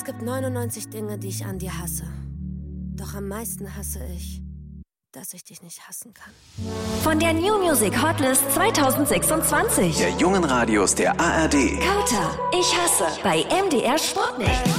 gibt 99 Dinge, die ich an dir hasse. Doch am meisten hasse ich, dass ich dich nicht hassen kann. Von der New Music Hotlist 2026. Der jungen Radios der ARD. Kauter, ich hasse bei MDR Sputnik.